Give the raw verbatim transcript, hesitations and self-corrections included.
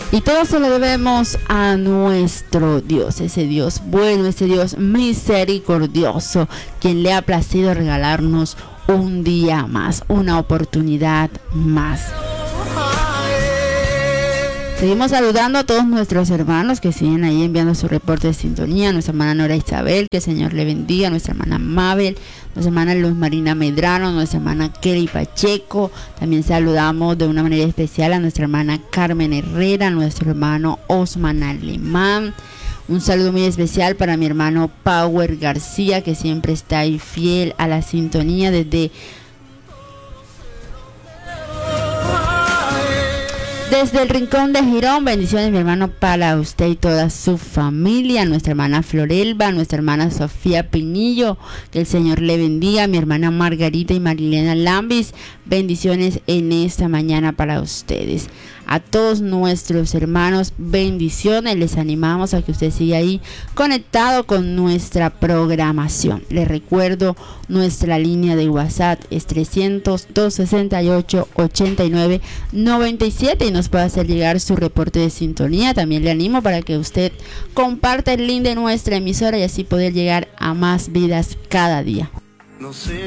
Y todo se lo debemos a nuestro Dios, ese Dios bueno, ese Dios misericordioso, quien le ha placido regalarnos un día más, una oportunidad más. Seguimos saludando a todos nuestros hermanos que siguen ahí enviando su reporte de sintonía. Nuestra hermana Nora Isabel, que el Señor le bendiga. Nuestra hermana Mabel, nuestra hermana Luz Marina Medrano, nuestra hermana Kelly Pacheco. También saludamos de una manera especial a nuestra hermana Carmen Herrera, a nuestro hermano Osman Alemán. Un saludo muy especial para mi hermano Power García, que siempre está ahí fiel a la sintonía desde... Desde el Rincón de Girón. Bendiciones, mi hermano, para usted y toda su familia. Nuestra hermana Florelba, nuestra hermana Sofía Pinillo, que el Señor le bendiga. Mi hermana Margarita y Marilena Lambis, bendiciones en esta mañana para ustedes. A todos nuestros hermanos, bendiciones. Les animamos a que usted siga ahí conectado con nuestra programación. Les recuerdo, nuestra línea de WhatsApp es trescientos, doscientos sesenta y ocho, ochenta y nueve, noventa y siete y nos puede hacer llegar su reporte de sintonía. También le animo para que usted comparta el link de nuestra emisora y así poder llegar a más vidas cada día. No sé.